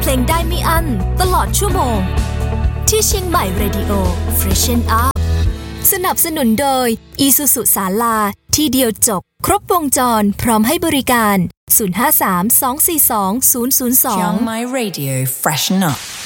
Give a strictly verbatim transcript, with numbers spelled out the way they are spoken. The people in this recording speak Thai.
ลงได้ไม่อั้นตลอดชั่วโมงที่เชียงใหม่ Radio Freshen Up สนับสนุนโดย Isuzu ศาลาที่เดียวจบครบวงจรพร้อมให้บริการศูนย์ ห้า สาม สอง สี่ สอง ศูนย์ ศูนย์ สอง Chiang Mai Radio Freshen Up